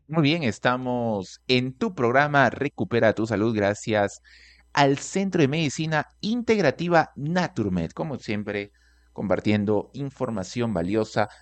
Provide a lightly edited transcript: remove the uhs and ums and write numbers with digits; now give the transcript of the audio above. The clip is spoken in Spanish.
Muy bien, estamos en tu programa Recupera tu Salud gracias al Centro de Medicina Integrativa Naturmed, como siempre, compartiendo información valiosa